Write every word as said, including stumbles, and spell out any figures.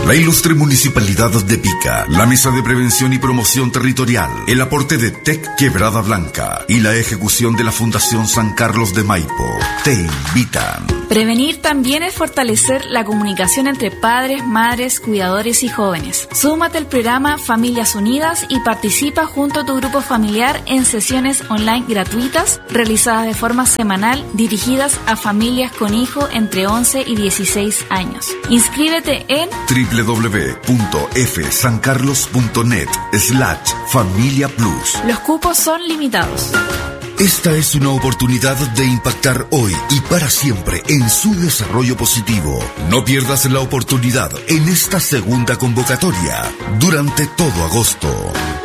La ilustre Municipalidad de Pica, la Mesa de Prevención y Promoción Territorial, el aporte de T E C Quebrada Blanca y la ejecución de la Fundación San Carlos de Maipo te invitan. Prevenir también es fortalecer la comunicación entre padres, madres, cuidadores y jóvenes. Súmate al programa Familias Unidas y participa junto a tu grupo familiar en sesiones online gratuitas realizadas de forma semanal dirigidas a familias con hijos entre once y dieciséis años. Inscríbete en doble u doble u doble u punto f san carlos punto net slash familia plus. Los cupos son limitados. Esta es una oportunidad de impactar hoy y para siempre en su desarrollo positivo. No pierdas la oportunidad en esta segunda convocatoria durante todo agosto.